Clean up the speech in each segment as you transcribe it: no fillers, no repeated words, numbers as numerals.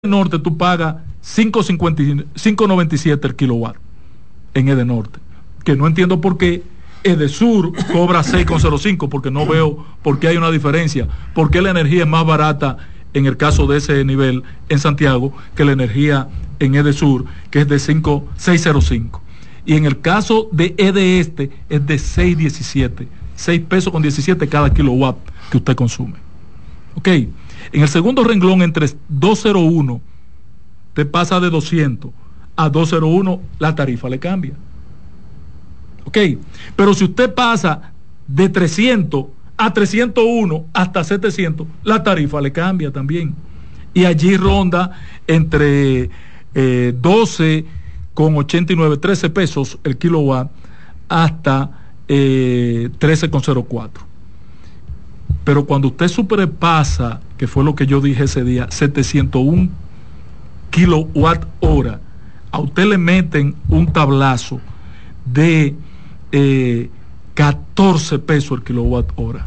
Norte tú pagas 5.97 el kilowatt en Edenorte, que no entiendo por qué Edesur cobra 6.05, porque no veo por qué hay una diferencia, por qué la energía es más barata en el caso de ese nivel en Santiago que la energía en Edesur, que es de 6.05, y en el caso de Edeste es de 6.17, 6 pesos con 17 cada kilowatt que usted consume. Ok, en el segundo renglón entre 201 te pasa de 200 a 201, la tarifa le cambia. Ok, pero si usted pasa de 300 a 301 hasta 700, la tarifa le cambia también. Y allí ronda entre 12,89, 13 pesos el kilowatt hasta 13,04. Pero cuando usted sobrepasa, que fue lo que yo dije ese día, 701 kilowatt hora, a usted le meten un tablazo de 14 pesos el kilowatt hora,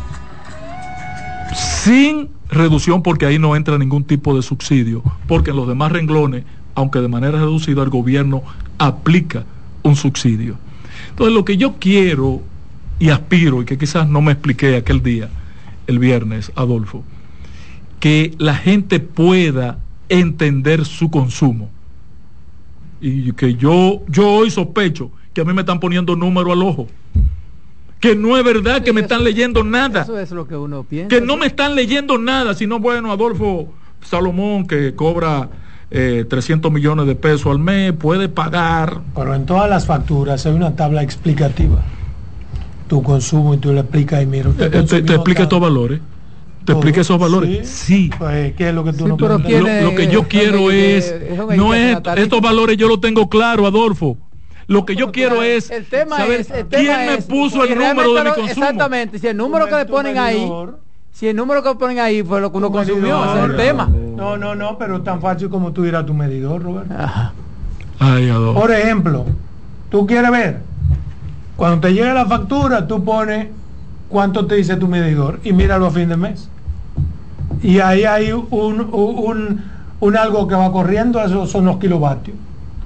sin reducción, porque ahí no entra ningún tipo de subsidio, porque en los demás renglones, aunque de manera reducida, el gobierno aplica un subsidio. Entonces, lo que yo quiero y aspiro, y que quizás no me expliqué aquel día, el viernes, Adolfo, que la gente pueda entender su consumo, y que yo hoy sospecho que a mí me están poniendo número al ojo, que no es verdad que me están leyendo nada. Eso es lo que uno piensa, que no me están leyendo nada, sino bueno, Adolfo Salomón, que cobra 300 millones de pesos al mes, puede pagar. Pero en todas las facturas hay una tabla explicativa, tu consumo, y tú le explicas, y mira, te explica estos valores. ¿Te explica esos valores? Sí. Pues, ¿qué es lo que tú no lo que yo quiero es, no es, estos valores yo lo tengo claro, Adolfo. Lo que yo quiero es saber quién me puso el número de mi consumo. Exactamente, si el número que le ponen ahí, si el número que le ponen ahí fue lo que uno consumió, ese es el tema. No, pero tan fácil como tú ir a tu medidor, Roberto. Ajá. Ay, Adolfo. Por ejemplo, tú quieres ver, cuando te llegue la factura, tú pones cuánto te dice tu medidor y míralo a fin de mes. Y ahí hay un algo que va corriendo, esos son los kilovatios.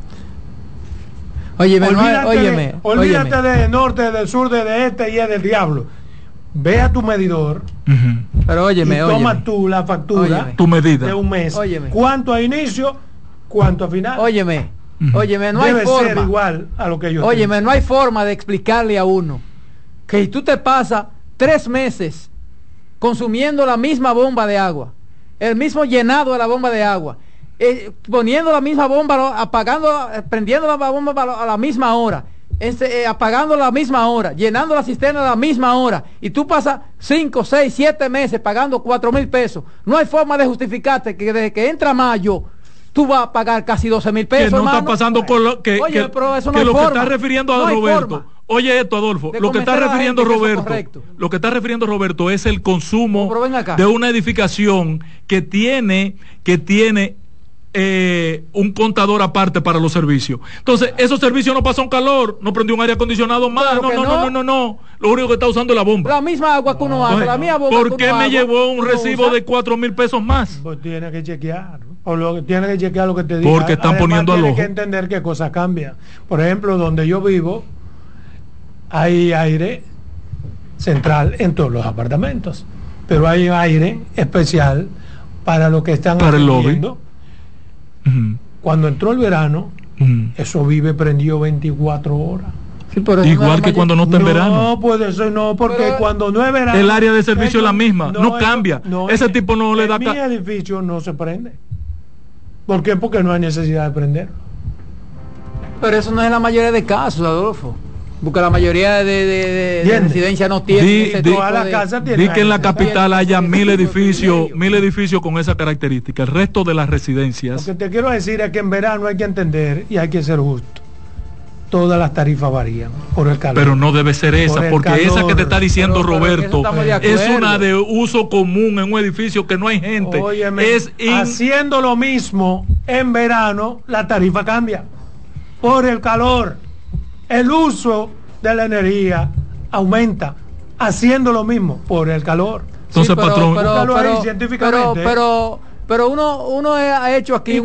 Olvídate de norte, del sur, de este y del diablo. Ve a tu medidor, pero toma tú la factura, tu medida de un mes. ¿Cuánto a inicio? ¿Cuánto a final? No hay Debe forma. Ser igual a lo que yo tengo. No hay forma de explicarle a uno que si tú te pasas 3 meses consumiendo la misma bomba de agua, el mismo llenado de la bomba de agua, poniendo la misma bomba, apagando, prendiendo la bomba a la misma hora, apagando a la misma hora, llenando la cisterna a la misma hora, y tú pasas 5, 6, 7 meses pagando 4,000 pesos, no hay forma de justificarte que desde que entra mayo tú vas a pagar casi 12,000 pesos. Que no está pasando con lo que, pero eso no que hay lo forma. Que está refiriendo a Roberto. Oye esto, Adolfo, lo que está refiriendo Roberto es el consumo de una edificación que tiene un contador aparte para los servicios. Entonces, esos servicios no pasan calor, no prendió un aire acondicionado más, claro no. Lo único que está usando es la bomba. La misma agua que uno hace, la misma bomba. ¿Por qué me llevó un recibo de 4,000 pesos más? Pues tiene que chequear, tiene que chequear lo que te diga. Porque están poniendo al ojo. Tiene que entender qué cosas cambian. Por ejemplo, donde yo vivo, hay aire central en todos los apartamentos, pero hay aire especial para lo que están atendiendo. Cuando entró el verano, eso vive prendido 24 horas. Sí, igual que cuando no está en verano. No puede ser, porque cuando no es verano, el área de servicio es la misma, no cambia. Ese tipo no le da. Mi edificio no se prende. ¿Por qué? Porque no hay necesidad de prender. Pero eso no es la mayoría de casos, Adolfo. Porque la mayoría de residencias no tienen Di que en la capital haya 1,000 edificios con esa característica. El resto de las residencias. Lo que te quiero decir es que en verano hay que entender y hay que ser justo. Todas las tarifas varían por el calor. Pero no debe ser esa, porque esa que te está diciendo Roberto es una de uso común en un edificio que no hay gente. Óyeme, haciendo lo mismo en verano, la tarifa cambia por el calor. El uso de la energía aumenta haciendo lo mismo por el calor. Entonces, patrón, pero uno ha hecho aquí